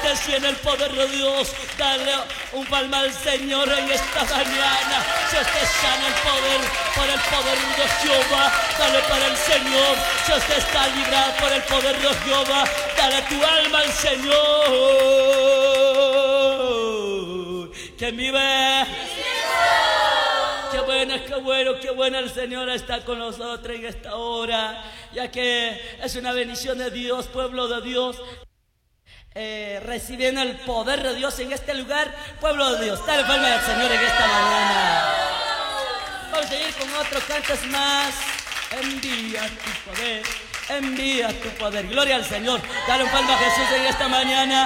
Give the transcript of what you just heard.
estés lleno del poder de Dios, dale un palma al Señor en esta mañana. Si usted está en el poder, por el poder de Jehová, dale para el Señor. Si usted está librado por el poder de Jehová, dale tu alma al Señor. ¿Quién vive? Qué bueno el Señor está con nosotros en esta hora, ya que es una bendición de Dios, pueblo de Dios, recibiendo el poder de Dios en este lugar. Pueblo de Dios, dale palma al Señor en esta mañana. Vamos a seguir con otros cantos más. Envía tu poder, envía tu poder. Gloria al Señor. Dale un palma a Jesús en esta mañana.